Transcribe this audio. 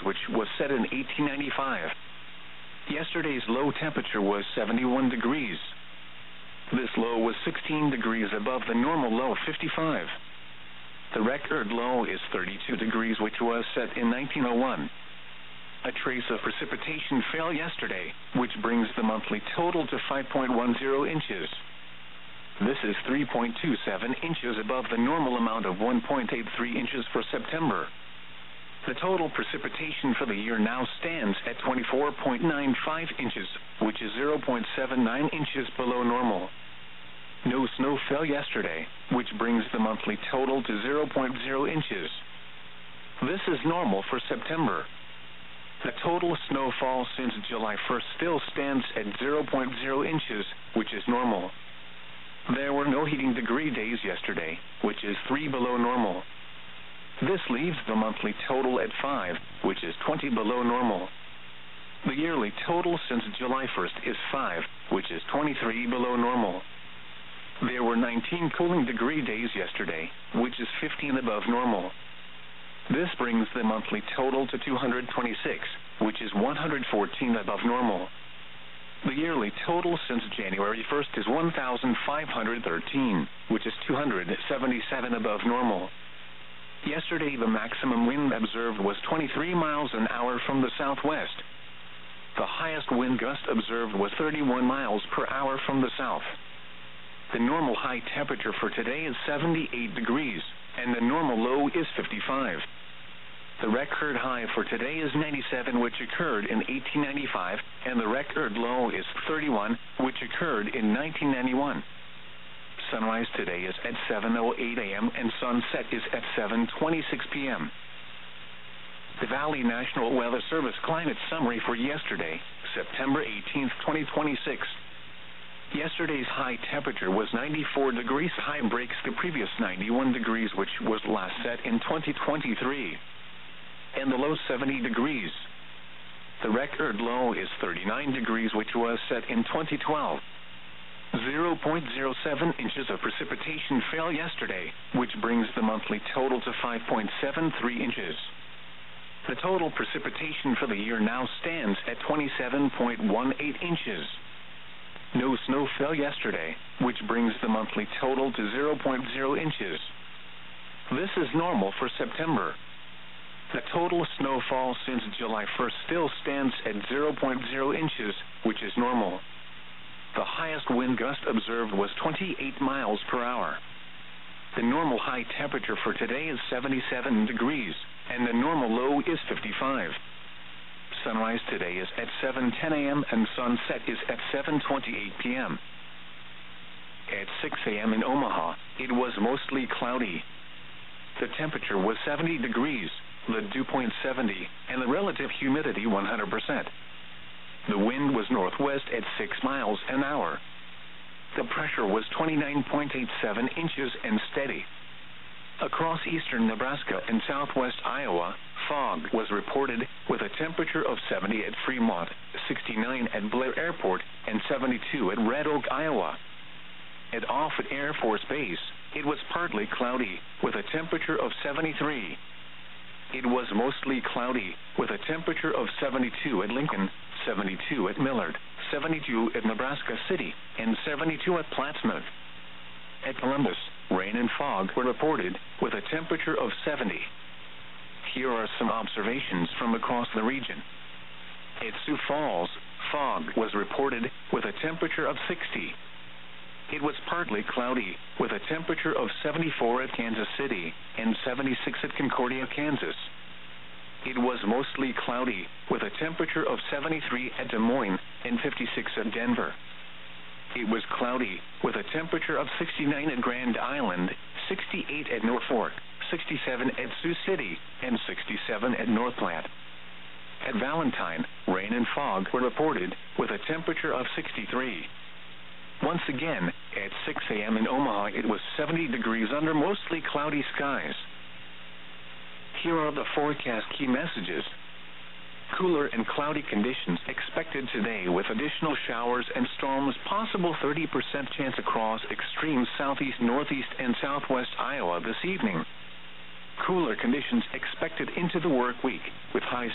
which was set in 1895. Yesterday's low temperature was 71 degrees. This low was 16 degrees above the normal low of 55. The record low is 32 degrees, which was set in 1901. A trace of precipitation fell yesterday, which brings the monthly total to 5.10 inches. This is 3.27 inches above the normal amount of 1.83 inches for September. The total precipitation for the year now stands at 24.95 inches, which is 0.79 inches below normal. No snow fell yesterday, which brings the monthly total to 0.0 inches. This is normal for September. The total snowfall since July 1st still stands at 0.0 inches, which is normal. There were no heating degree days yesterday, which is 3 below normal. This leaves the monthly total at 5, which is 20 below normal. The yearly total since July 1st is 5, which is 23 below normal. There were 19 cooling degree days yesterday, which is 15 above normal. This brings the monthly total to 226, which is 114 above normal. The yearly total since January 1st is 1,513, which is 277 above normal. Yesterday, the maximum wind observed was 23 miles an hour from the southwest. The highest wind gust observed was 31 miles per hour from the south. The normal high temperature for today is 78 degrees, and the normal low is 55. The record high for today is 97, which occurred in 1895, and the record low is 31, which occurred in 1991. Sunrise today is at 7:08 a.m. and sunset is at 7:26 p.m. The Valley National Weather Service climate summary for yesterday, September 18, 2026. Yesterday's high temperature was 94 degrees. High breaks the previous 91 degrees, which was last set in 2023. And the low 70 degrees. The record low is 39 degrees, which was set in 2012. 0.07 inches of precipitation fell yesterday, which brings the monthly total to 5.73 inches. The total precipitation for the year now stands at 27.18 inches. No snow fell yesterday, which brings the monthly total to 0.0 inches. This is normal for September. The total snowfall since July 1st still stands at 0.0 inches, which is normal. The highest wind gust observed was 28 miles per hour. The normal high temperature for today is 77 degrees, and the normal low is 55. Sunrise today is at 7:10 a.m. and sunset is at 7:28 p.m. At 6 a.m. in Omaha, it was mostly cloudy. The temperature was 70 degrees, the dew point 70, and the relative humidity 100%. The wind was northwest at 6 miles an hour. The pressure was 29.87 inches and steady. Across eastern Nebraska and southwest Iowa, fog was reported with a temperature of 70 at Fremont, 69 at Blair Airport, and 72 at Red Oak, Iowa. At Offutt Air Force Base, it was partly cloudy with a temperature of 73. It was mostly cloudy with a temperature of 72 at Lincoln, 72 at Millard, 72 at Nebraska City, and 72 at Plattsmouth. At Columbus, rain and fog were reported with a temperature of 70. Here are some observations from across the region. At Sioux Falls, fog was reported with a temperature of 60. It was partly cloudy with a temperature of 74 at Kansas City and 76 at Concordia, Kansas. It was mostly cloudy with a temperature of 73 at Des Moines and 56 at Denver. It was cloudy with a temperature of 69 at Grand Island, 68 at Norfolk, 67 at Sioux City, and 67 at North Platte. At Valentine, rain and fog were reported with a temperature of 63. Once again, at 6 a.m. in Omaha, it was 70 degrees under mostly cloudy skies. Here are the forecast key messages. Cooler and cloudy conditions expected today with additional showers and storms, possible 30% chance across extreme southeast, northeast, and southwest Iowa this evening. Cooler conditions expected into the work week with highs